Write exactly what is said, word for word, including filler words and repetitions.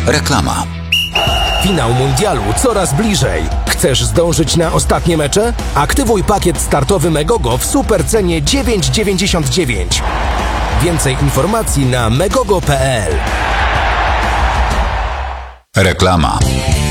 Reklama. Finał mundialu coraz bliżej. Chcesz zdążyć na ostatnie mecze? Aktywuj pakiet startowy Megogo w supercenie dziewięć dziewięćdziesiąt dziewięć. Więcej informacji na megogo kropka pe el. Reklama.